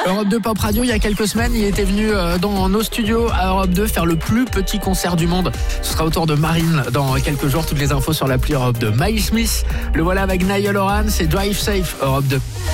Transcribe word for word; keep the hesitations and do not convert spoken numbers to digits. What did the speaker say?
Europe deux Pop Radio, il y a quelques semaines, il était venu dans nos studios à Europe deux faire le plus petit concert du monde. Ce sera au tour de Marine dans quelques jours. Toutes les infos sur l'appli Europe deux. Miles Smith, le voilà avec Niall Horan, c'est Drive Safe Europe deux.